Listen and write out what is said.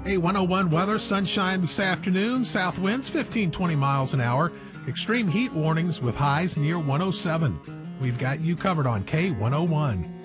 A 101 weather, sunshine this afternoon, south winds 15-20 miles an hour, extreme heat warnings with highs near 107. We've got you covered on K101.